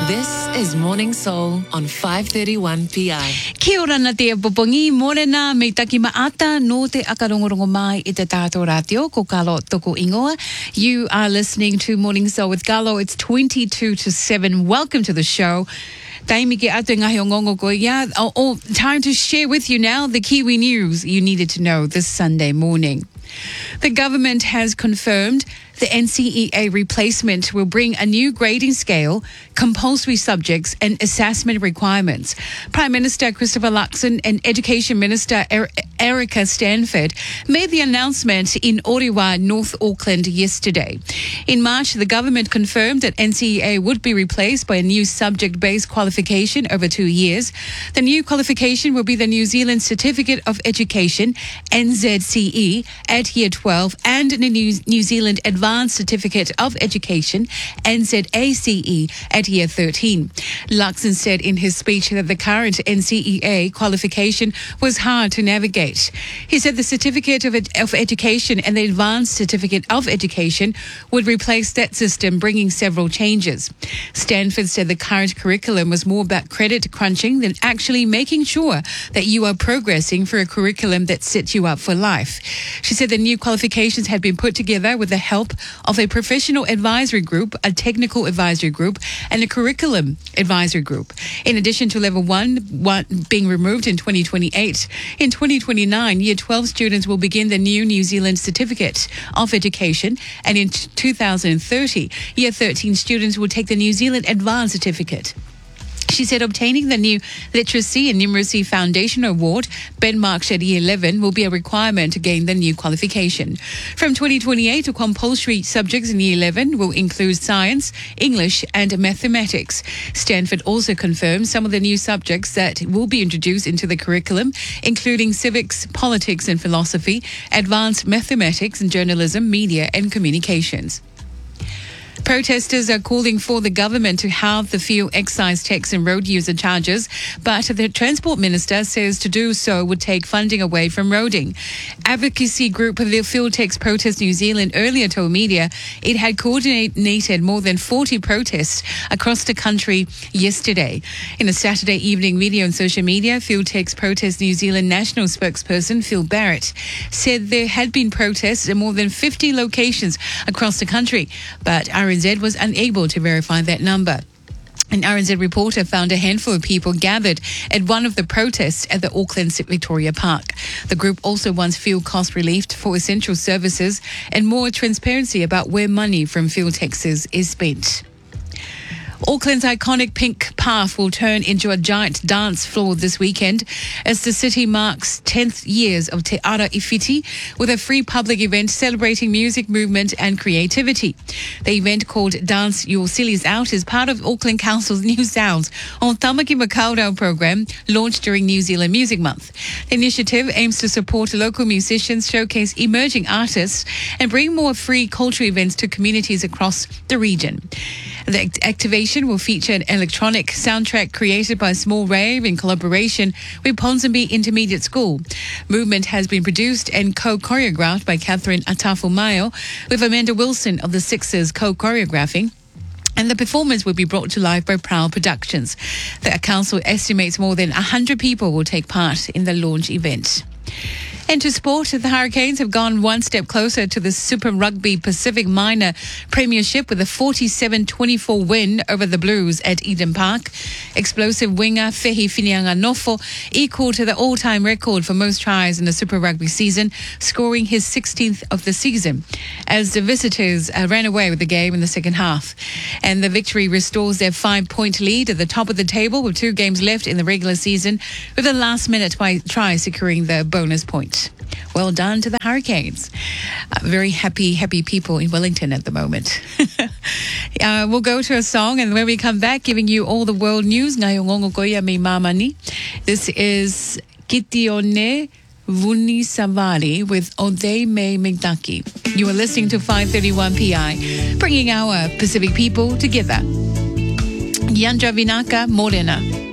This is Morning Soul on 531 PI. Kia ora na te popongi, morena, me taki maata no te akarongorongo mai I te tātou ratio, ko Carlo toko ingoa. You are listening to Morning Soul with Carlo. It's 22 to 7. Welcome to the show. Taimi ke atu ngahi o ngongo ko ia. Time to share with you now the Kiwi news you needed to know this Sunday morning. The government has confirmed the NCEA replacement will bring a new grading scale, compulsory subjects and assessment requirements. Prime Minister Christopher Luxon and Education Minister Erica Stanford made the announcement in Orewa, North Auckland yesterday. In March, the government confirmed that NCEA would be replaced by a new subject-based qualification over 2 years. The new qualification will be the New Zealand Certificate of Education, NZCE, at Year 12 and the New Zealand Advanced Certificate of Education, NZACE, at Year 13. Luxon said in his speech that the current NCEA qualification was hard to navigate. He said the Certificate of Education and the Advanced Certificate of Education would replace that system, bringing several changes. Stanford said the current curriculum was more about credit crunching than actually making sure that you are progressing for a curriculum that sets you up for life. She said the new qualifications had been put together with the help of a professional advisory group, a technical advisory group, and a curriculum advisory group. In addition to level 1 being removed in 2028, in 2029, Year 12 students will begin the new Zealand Certificate of Education, and in 2030, Year 13 students will take the New Zealand Advanced Certificate. She said obtaining the new Literacy and Numeracy Foundation Award, benchmarked at Year 11, will be a requirement to gain the new qualification. From 2028, the compulsory subjects in Year 11 will include science, English and mathematics. Stanford also confirmed some of the new subjects that will be introduced into the curriculum, including civics, politics and philosophy, advanced mathematics and journalism, media and communications. Protesters are calling for the government to halve the fuel excise tax and road user charges, but the Transport Minister says to do so would take funding away from roading. Advocacy group the Fuel Tax Protest New Zealand earlier told media it had coordinated more than 40 protests across the country yesterday. In a Saturday evening video on social media, Fuel Tax Protest New Zealand national spokesperson Phil Barrett said there had been protests in more than 50 locations across the country, but RNZ was unable to verify that number. An RNZ reporter found a handful of people gathered at one of the protests at the Auckland Victoria Park. The group also wants fuel cost relief for essential services and more transparency about where money from fuel taxes is spent. Auckland's iconic pink path will turn into a giant dance floor this weekend as the city marks 10th years of Te Ara Iwhiti with a free public event celebrating music, movement and creativity. The event, called Dance Your Sillies Out, is part of Auckland Council's New Sounds on Tamaki Makaurau program launched during New Zealand Music Month. The initiative aims to support local musicians, showcase emerging artists and bring more free cultural events to communities across the region. The activation will feature an electronic soundtrack created by Small Rave in collaboration with Ponsonby Intermediate School. Movement has been produced and co-choreographed by Catherine Atafu-Mayo, with Amanda Wilson of the Sixers co-choreographing. And the performance will be brought to life by Prowl Productions. The council estimates more than 100 people will take part in the launch event. And to sport, the Hurricanes have gone one step closer to the Super Rugby Pacific Minor Premiership with a 47-24 win over the Blues at Eden Park. Explosive winger Fehi Finianga-Nofo equal to the all-time record for most tries in the Super Rugby season, scoring his 16th of the season, as the visitors ran away with the game in the second half. And the victory restores their 5-point lead at the top of the table with 2 games left in the regular season, with a last-minute try securing the bonus point. Well done to the Hurricanes. Very happy people in Wellington at the moment. We'll go to a song, and when we come back, giving you all the world news. Ngayon ngongo ko ia me mamani. This is Kitione Vuni Savari with Ode Me Migdaki. You are listening to 531 PI, bringing our Pacific people together. Yandra Vinaka Morena.